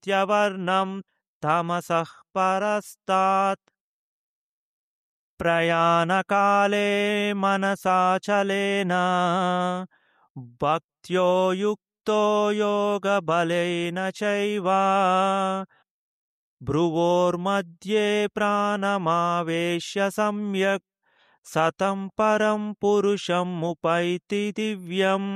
సత్యవర్ణం తమసః పరస్తాత్ ప్రయాణకాలే మనసాచలేన భక్త్యో యుక్తో యోగబలేన చైవ భ్రువోర్मध्ये ప్రాణమావేశ్య సమ్యక్ సతం పరం పురుషం ముపైతి దివ్యం.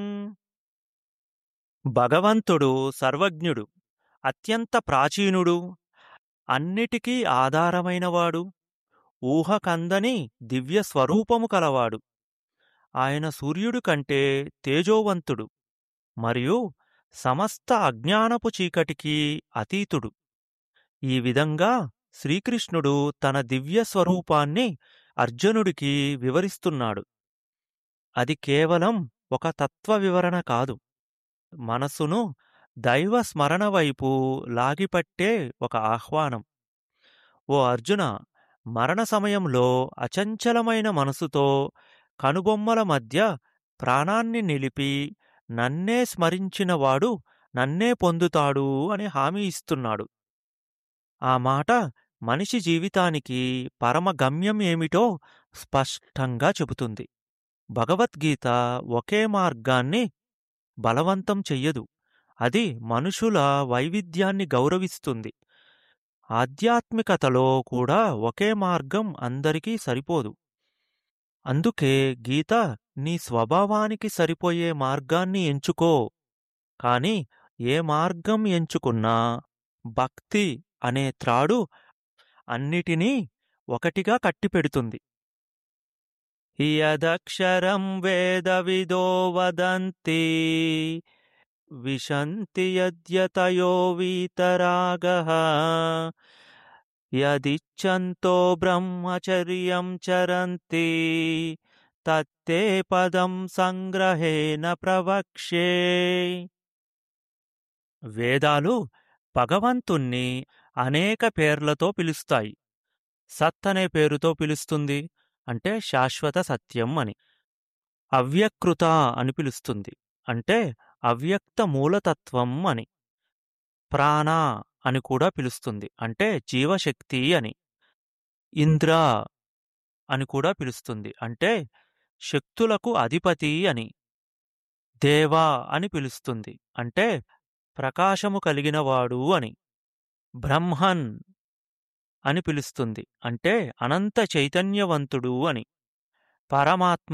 భగవంతుడు సర్వజ్ఞుడు, అత్యంత ప్రాచీనుడు, అన్నిటికీ ఆధారమైనవాడు, ఊహకందని దివ్య స్వరూపము కలవాడు. ఆయన సూర్యుడు కంటే తేజోవంతుడు మరియు సమస్త అజ్ఞానపు చీకటికి అతీతుడు. ఈ విధంగా శ్రీకృష్ణుడు తన దివ్య స్వరూపాన్ని అర్జునుడికి వివరిస్తున్నాడు. అది కేవలం ఒక తత్వ వివరణ కాదు, మనసును దైవ స్మరణ వైపు లాగిపట్టే ఒక ఆహ్వానం. ఓ అర్జున, మరణ సమయంలో అచంచలమైన మనసుతో కనుబొమ్మల మధ్య ప్రాణాన్ని నిలిపి నన్నే స్మరించినవాడు నన్నే పొందుతాడు అని హామీ ఇస్తున్నాడు. ఆ మాట మనిషి జీవితానికి పరమ గమ్యం ఏమిటో స్పష్టంగా చెబుతుంది. భగవద్గీత ఒకే మార్గాన్ని బలవంతం చెయ్యదు, అది మనుషుల వైవిధ్యాన్ని గౌరవిస్తుంది. ఆధ్యాత్మికతలో కూడా ఒకే మార్గం అందరికీ సరిపోదు. అందుకే గీత నీ స్వభావానికి సరిపోయే మార్గాన్ని ఎంచుకో, కాని ఏ మార్గం ఎంచుకున్నా భక్తి అనే త్రాడు అన్నిటినీ ఒకటిగా కట్టిపెడుతుంది. యదక్షరం వేదవిదో వదంతి విశంతి యద్యతయో వీతరాగః యదిచ్ఛంతో బ్రహ్మచర్యం చరంతి తత్తే పదం సంగ్రహేణ ప్రవక్ష్యే. వేదాలు భగవంతుణ్ణి అనేక పేర్లతో పిలుస్తాయి. సత్ అనే పేరుతో పిలుస్తుంది, అంటే శాశ్వత సత్యం అని. అవ్యకృత అని పిలుస్తుంది, అంటే అవ్యక్త మూలతత్వం అని. ప్రాణ అని కూడా పిలుస్తుంది, అంటే జీవశక్తి అని. ఇంద్ర అని కూడా పిలుస్తుంది, అంటే శక్తులకు అధిపతి అని. దేవా అని పిలుస్తుంది, అంటే ప్రకాశము కలిగినవాడు అని. బ్రహ్మన్ అని పిలుస్తుంది, అంటే అనంత చైతన్యవంతుడు అని. పరమాత్మ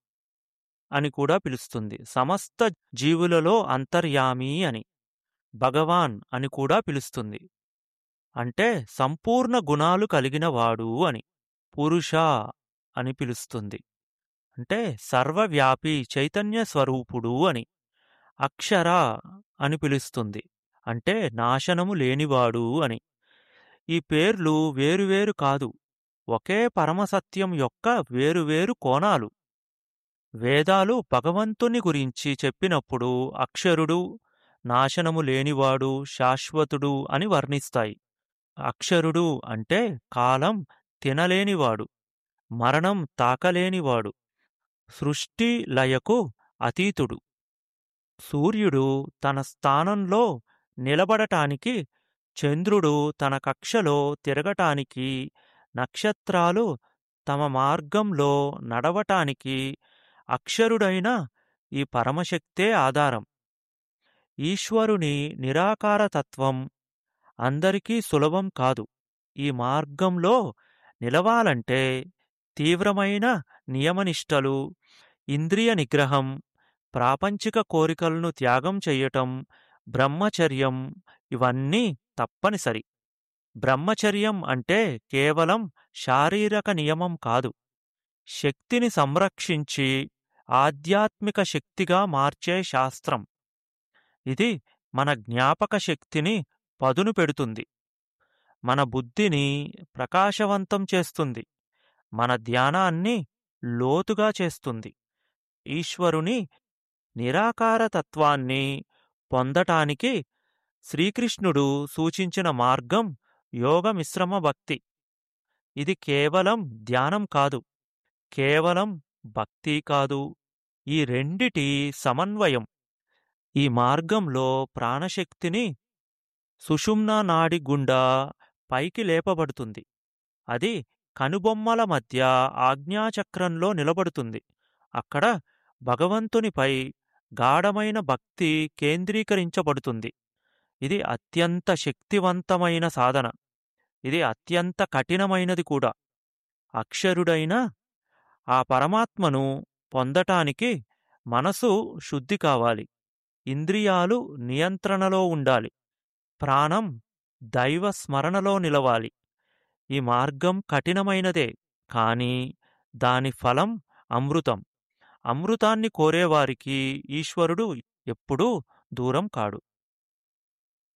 అని కూడా పిలుస్తుంది, సమస్త జీవులలో అంతర్యామి అని. భగవాన్ అని కూడా పిలుస్తుంది, అంటే సంపూర్ణ గుణాలు కలిగినవాడు అని. పురుష అని పిలుస్తుంది, అంటే సర్వవ్యాపి చైతన్య స్వరూపుడు అని. అక్షర అని పిలుస్తుంది, అంటే నాశనము లేనివాడు అని. ఈ పేర్లు వేరువేరు కాదు, ఒకే పరమసత్యం యొక్క వేరువేరు కోణాలు. వేదాలు భగవంతుని గురించి చెప్పినప్పుడు అక్షరుడు, నాశనము లేనివాడు, శాశ్వతుడు అని వర్ణిస్తాయి. అక్షరుడు అంటే కాలం తినలేనివాడు, మరణం తాకలేనివాడు, సృష్టి లయకు అతీతుడు. సూర్యుడు తన స్థానంలో నిలబడటానికి, చంద్రుడు తన కక్షలో తిరగటానికి, నక్షత్రాలు తమ మార్గంలో నడవటానికి అక్షరుడైన ఈ పరమశక్తే ఆధారం. ఈశ్వరుని నిరాకారతత్వం అందరికీ సులభం కాదు. ఈ మార్గంలో నిలవాలంటే తీవ్రమైన నియమనిష్టలు, ఇంద్రియ నిగ్రహం, ప్రాపంచిక కోరికలను త్యాగం చెయ్యటం, బ్రహ్మచర్యం ఇవన్నీ తప్పనిసరి. బ్రహ్మచర్యం అంటే కేవలం శారీరక నియమం కాదు, శక్తిని సంరక్షించి ఆధ్యాత్మిక శక్తిగా మార్చే శాస్త్రం. ఇది మన జ్ఞాపక శక్తిని పదును పెడుతుంది, మన బుద్ధిని ప్రకాశవంతం చేస్తుంది, మన ధ్యానాన్ని లోతుగా చేస్తుంది. ఈశ్వరుని నిరాకారతత్వాన్ని పొందటానికి శ్రీకృష్ణుడు సూచించిన మార్గం యోగమిశ్రమ భక్తి. ఇది కేవలం ధ్యానం కాదు, కేవలం భక్తి కాదు, ఈ రెండిటి సమన్వయం. ఈ మార్గంలో ప్రాణశక్తిని సుషుమ్నా నాడి గుండా పైకి లేపబడుతుంది. అది కనుబొమ్మల మధ్య ఆజ్ఞాచక్రంలో నిలబడుతుంది. అక్కడ భగవంతునిపై గాఢమైన భక్తి కేంద్రీకరించబడుతుంది. ఇది అత్యంత శక్తివంతమైన సాధన. ఇది అత్యంత కఠినమైనది కూడా. అక్షరుడైన ఆ పరమాత్మను పొందటానికి మనసు శుద్ధి కావాలి. ఇంద్రియాలు నియంత్రణలో ఉండాలి. ప్రాణం దైవ స్మరణలో నిలవాలి. ఈ మార్గం కఠినమైనదే, కానీ దాని ఫలం అమృతం. అమృతాన్ని కోరేవారికి ఈశ్వరుడు ఎప్పుడూ దూరం కాడు.